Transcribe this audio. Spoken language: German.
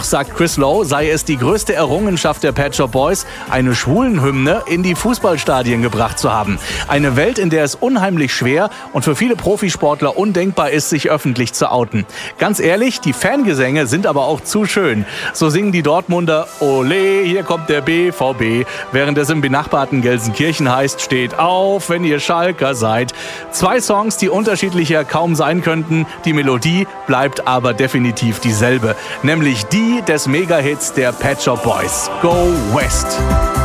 Doch, sagt Chris Lowe, sei es die größte Errungenschaft der Pet Shop Boys, eine Schwulenhymne in die Fußballstadien gebracht zu haben. Eine Welt, in der es unheimlich schwer und für viele Profisportler undenkbar ist, sich öffentlich zu outen. Ganz ehrlich, die Fangesänge sind aber auch zu schön. So singen die Dortmunder Ole, hier kommt der BVB, während es im benachbarten Gelsenkirchen heißt, steht auf, wenn ihr Schalker seid. 2 Songs, die unterschiedlicher kaum sein könnten. Die Melodie bleibt aber definitiv dieselbe, nämlich die des Mega-Hits der Pet Shop Boys. Go West!